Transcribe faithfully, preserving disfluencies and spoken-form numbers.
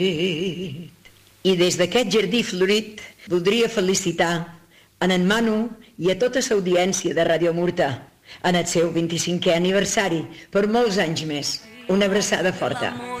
I des d'aquest jardí florit voldria felicitar en en Manu i a tota l'audiència de Ràdio Murta en el seu vint-i-cinquè aniversari per molts anys més. Una abraçada forta.